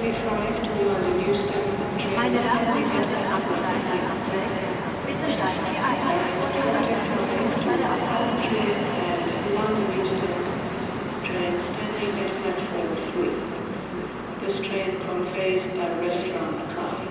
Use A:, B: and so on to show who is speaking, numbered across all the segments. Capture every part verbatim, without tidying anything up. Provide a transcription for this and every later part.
A: Meine Damen und Herren, am Gleis sechs, bitte steigen Sie ein. Bei der Abfahrt
B: Train standing at platform three. This train conveys a restaurant card.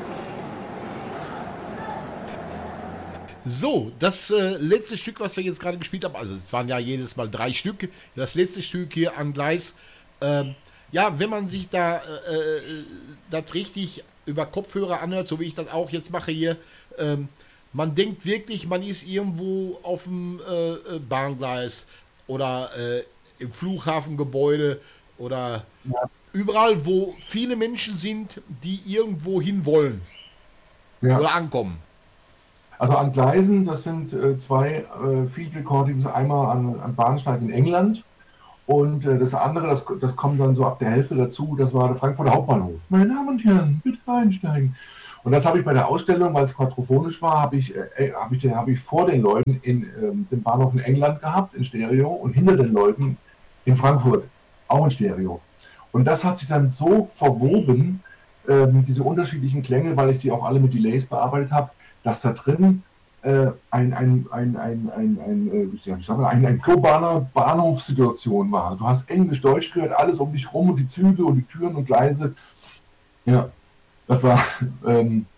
C: So, das äh, letzte Stück, was wir jetzt gerade gespielt haben, also es waren ja jedes Mal drei Stück, das letzte Stück hier am Gleis, ähm, ja, wenn man sich da äh, das richtig über Kopfhörer anhört, so wie ich das auch jetzt mache hier, ähm, man denkt wirklich, man ist irgendwo auf dem äh, äh, Bahngleis oder äh, im Flughafengebäude oder
D: Ja.
C: überall, wo viele Menschen sind, die irgendwo hin wollen
D: Ja.
C: oder ankommen.
D: Also an Gleisen, das sind äh, zwei äh, Field Recordings, einmal an, an Bahnsteig in England und äh, das andere, das, das kommt dann so ab der Hälfte dazu, das war der Frankfurter Hauptbahnhof. Meine Damen und Herren, bitte einsteigen. Und das habe ich bei der Ausstellung, weil es quadrophonisch war, habe ich, äh, hab ich, hab ich vor den Leuten in ähm, dem Bahnhof in England gehabt, in Stereo, und hinter den Leuten in Frankfurt, auch in Stereo. Und das hat sich dann so verwoben, ähm, diese unterschiedlichen Klänge, weil ich die auch alle mit Delays bearbeitet habe, dass da drin äh, ein, ein, ein, ein, ein, ein, äh, wie soll ich sagen, ein, ein globaler Bahnhofssituation war. Also du hast Englisch, Deutsch gehört, alles um dich rum und die Züge und die Türen und Gleise. Ja, das war, ähm,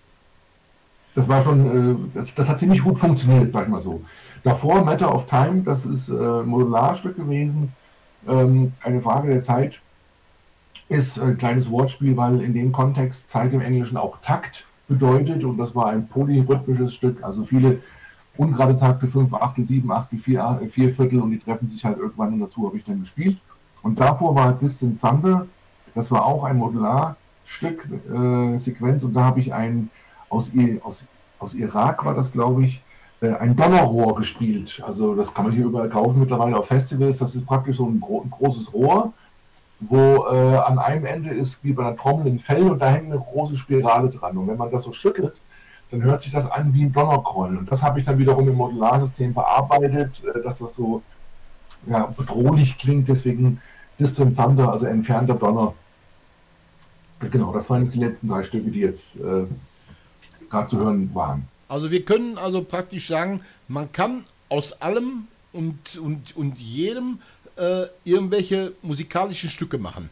D: das war schon, äh, das, das hat ziemlich gut funktioniert, sag ich mal so. Davor Matter of Time, das ist äh, ein Modularstück gewesen, ähm, eine Frage der Zeit, ist ein kleines Wortspiel, weil in dem Kontext Zeit im Englischen auch Takt bedeutet, und das war ein polyrhythmisches Stück, also viele ungerade Takte, fünf Achtel, sieben Achtel, vier, vier Viertel, und die treffen sich halt irgendwann, und dazu habe ich dann gespielt. Und davor war Distant Thunder, das war auch ein Modularstück, äh, Sequenz, und da habe ich ein, aus, aus, aus Irak war das, glaube ich, äh, ein Donnerrohr gespielt. Also das kann man hier überall kaufen mittlerweile auf Festivals, das ist praktisch so ein, gro ein großes Rohr, wo äh, an einem Ende ist wie bei einer Trommel ein Fell, und da hängt eine große Spirale dran. Und wenn man das so schüttelt, dann hört sich das an wie ein Donnergrollen. Und das habe ich dann wiederum im Modularsystem bearbeitet, äh, dass das so ja, bedrohlich klingt, deswegen Distant Thunder, also entfernter Donner. Genau, das waren jetzt die letzten drei Stücke, die jetzt äh, gerade zu hören waren.
C: Also wir können also praktisch sagen, man kann aus allem und, und, und jedem äh, irgendwelche musikalischen Stücke machen.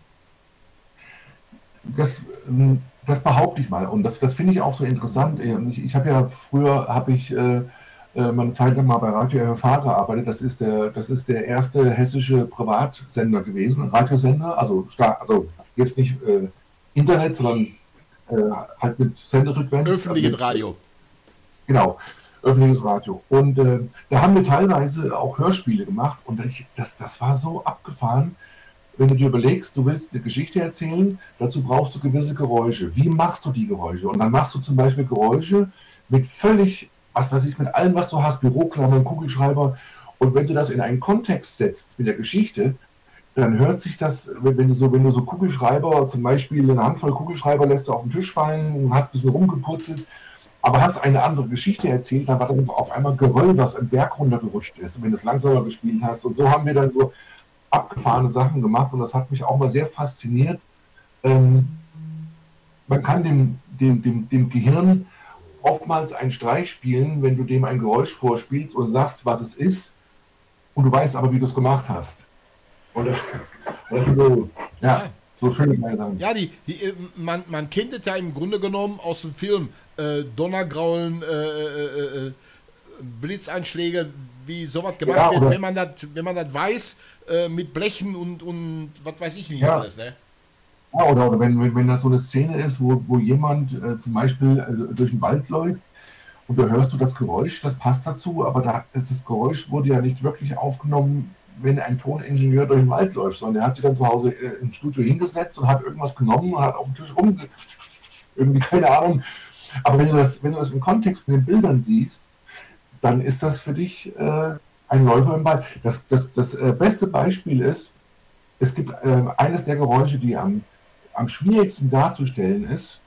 D: Das, das behaupte ich mal, und das, das finde ich auch so interessant. Ich, ich habe ja früher, habe ich äh, meine Zeit lang mal bei Radio R F H gearbeitet. Das ist der, das ist der erste hessische Privatsender gewesen, Radiosender, also, also jetzt nicht äh, Internet, sondern äh, halt mit Sendefrequenz.
C: Öffentliches
D: also,
C: Radio.
D: Genau, öffentliches Radio. Und äh, da haben wir teilweise auch Hörspiele gemacht, und ich, das, das war so abgefahren. Wenn du dir überlegst, du willst eine Geschichte erzählen, dazu brauchst du gewisse Geräusche. Wie machst du die Geräusche? Und dann machst du zum Beispiel Geräusche mit völlig, was weiß ich, mit allem, was du hast, Büroklammern, Kugelschreiber. Und wenn du das in einen Kontext setzt mit der Geschichte, dann hört sich das, wenn du so, wenn du so Kugelschreiber, zum Beispiel eine Handvoll Kugelschreiber lässt du auf den Tisch fallen und hast ein bisschen rumgeputzelt, aber hast eine andere Geschichte erzählt, dann war dann auf einmal Geröll, was im Berg runtergerutscht ist. Und wenn du es langsamer gespielt hast, und so haben wir dann so abgefahrene Sachen gemacht, und das hat mich auch mal sehr fasziniert. Ähm, man kann dem, dem, dem, dem Gehirn oftmals einen Streich spielen, wenn du dem ein Geräusch vorspielst und sagst, was es ist, und du weißt aber, wie du es gemacht hast. Und das, das sind so, ja, so schöne Sachen.
C: Ja, die, die, man, man kennt es ja im Grunde genommen aus dem Film. Äh, Donnergraulen, äh, äh, äh, Blitzeinschläge, wie sowas gemacht
D: Ja,
C: wird, wenn man das, wenn man das weiß, äh, mit Blechen und, und was weiß ich nicht
D: Ja.
C: alles, ne?
D: Ja, oder, oder wenn, wenn, wenn das so eine Szene ist, wo, wo jemand äh, zum Beispiel äh, durch den Wald läuft, und da hörst du das Geräusch, das passt dazu, aber da, das Geräusch wurde ja nicht wirklich aufgenommen, wenn ein Toningenieur durch den Wald läuft, sondern der hat sich dann zu Hause äh, im Studio hingesetzt und hat irgendwas genommen und hat auf dem Tisch rum, irgendwie, keine Ahnung. Aber wenn du das, wenn du das im Kontext mit den Bildern siehst, dann ist das für dich äh, ein Läufer im Wald. Das, das, das äh, beste Beispiel ist, es gibt äh, eines der Geräusche, die am, am schwierigsten darzustellen ist,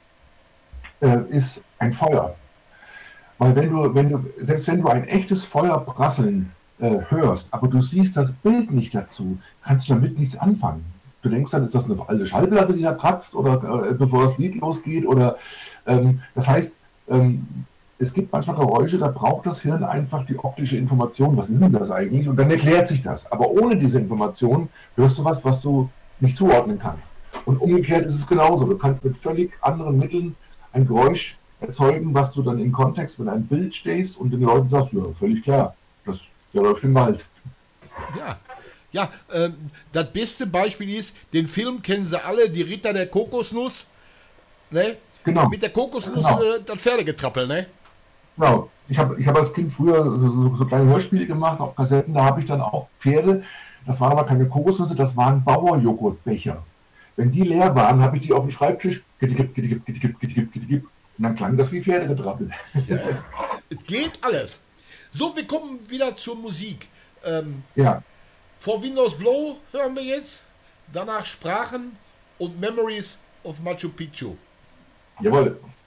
D: äh, ist ein Feuer. Weil wenn du, wenn du, selbst wenn du ein echtes Feuer prasseln äh, hörst, aber du siehst das Bild nicht dazu, kannst du damit nichts anfangen. du denkst dann, ist das eine alte Schallplatte, die da kratzt, oder äh, bevor das Lied losgeht, oder ähm, das heißt, ähm, es gibt manchmal Geräusche, da braucht das Hirn einfach die optische Information. Was ist denn das eigentlich? Und dann erklärt sich das. Aber ohne diese Information hörst du was, was du nicht zuordnen kannst. Und umgekehrt ist es genauso. Du kannst mit völlig anderen Mitteln ein Geräusch erzeugen, was du dann im Kontext mit einem Bild stehst und den Leuten sagst, ja, völlig klar, das, der läuft im Wald.
C: Ja, ja ähm, das beste Beispiel ist, den Film kennen sie alle, die Ritter der Kokosnuss. Ne?
D: Genau.
C: Mit der Kokosnuss
D: Genau.
C: äh, das Pferdegetrappel, ne?
D: Genau. Ich habe ich hab als Kind früher so, so, so kleine Hörspiele gemacht auf Kassetten, da habe ich dann auch Pferde, das waren aber keine Kokosnüsse, das waren Bauerjoghurtbecher. Wenn die leer waren, habe ich die auf dem Schreibtisch gedigipp, gedigipp, gedigipp, gedigipp, gedigipp, und dann klang das wie Pferdegetrappel.
C: Es geht alles. So, wir kommen wieder zur Musik. Ähm,
D: Ja,
C: For Windows Blow hören wir jetzt. Danach Sprachen und Memories of Machu Picchu.
D: jawohl.